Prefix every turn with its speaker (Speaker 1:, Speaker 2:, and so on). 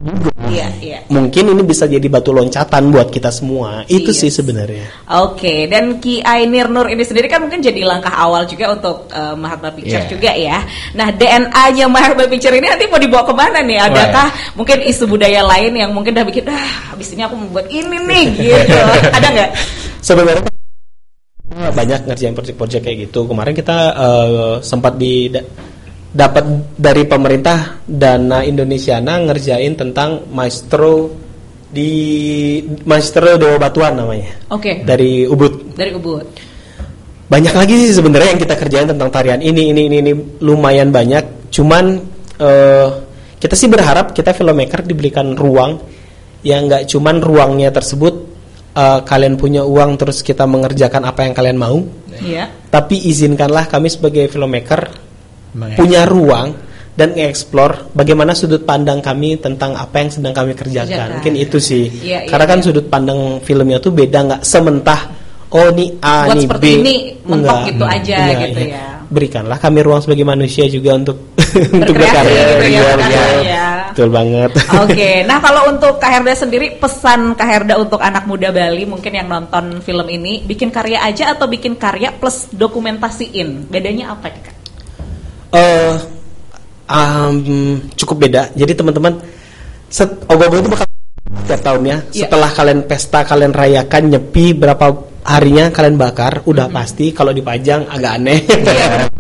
Speaker 1: Iya, iya.
Speaker 2: Mungkin ini bisa jadi batu loncatan buat kita semua. Itu sih sebenarnya.
Speaker 1: Oke, dan Kiai Nirnur ini sendiri kan mungkin jadi langkah awal juga untuk Mahatma Picture juga ya. Nah, DNA-nya Mahatma Picture ini nanti mau dibawa kemana nih? Adakah mungkin isu budaya lain yang mungkin udah bikin, habis ini aku membuat ini nih gitu. Ada nggak?
Speaker 2: Sebenarnya banyak ngerjain proyek-proyek kayak gitu. Kemarin kita sempat dapat dari pemerintah dana Indonesiana ngerjain tentang maestro Dewa Batuan namanya.
Speaker 1: Oke.
Speaker 2: Dari Ubud. Banyak lagi sih sebenarnya yang kita kerjain tentang tarian ini lumayan banyak. Cuman kita sih berharap kita filmmaker diberikan ruang yang nggak cuman ruangnya tersebut kalian punya uang terus kita mengerjakan apa yang kalian mau.
Speaker 1: Iya.
Speaker 2: Tapi izinkanlah kami sebagai filmmaker punya ruang dan nge-explore bagaimana sudut pandang kami tentang apa yang sedang kami kerjakan. Mungkin itu sih. Karena kan sudut pandang filmnya tuh beda, nggak sementah ini A, ini B.
Speaker 1: Ini mentok gitu aja gitu ya.
Speaker 2: Berikanlah kami ruang sebagai manusia juga untuk untuk berkarya
Speaker 1: gitu ya.
Speaker 2: Betul banget.
Speaker 1: Oke, nah kalau untuk Kak Herda sendiri, pesan Kak Herda untuk anak muda Bali mungkin yang nonton film ini, bikin karya aja atau bikin karya plus dokumentasiin, bedanya apa Kak?
Speaker 2: Cukup beda. Jadi teman-teman, Ogoh-ogoh itu bakal tiap tahunnya. Setelah kalian pesta, kalian rayakan, nyepi berapa harinya kalian bakar, udah pasti kalau dipajang agak aneh.